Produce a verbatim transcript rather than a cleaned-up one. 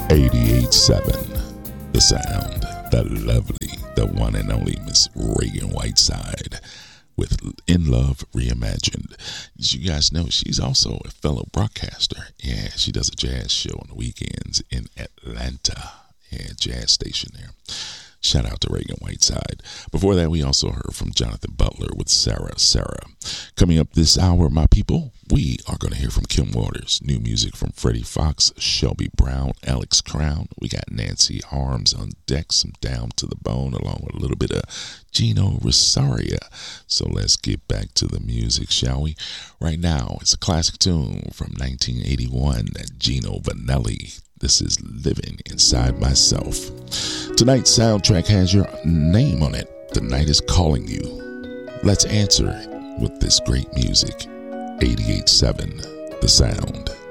eighty-eight seven, the sound, the lovely, the one and only Miss Reagan Whiteside with In Love Reimagined. As you guys know, she's also a fellow broadcaster. Yeah, she does a jazz show on the weekends in Atlanta. Yeah, jazz station there. Shout out to Reagan Whiteside. Before that, we also heard from Jonathan Butler with Sarah Sarah. Coming up this hour, my people, we are going to hear from Kim Waters. New music from Freddie Fox, Shelby Brown, Alex Crown. We got Nancy Arms on deck, some Down to the Bone, along with a little bit of Gino Rosaria. So let's get back to the music, shall we? Right now, it's a classic tune from nineteen eighty-one, Gino Vanelli. This is Living Inside Myself. Tonight's soundtrack has your name on it. The night is calling you. Let's answer with this great music. eighty-eight seven, the sound.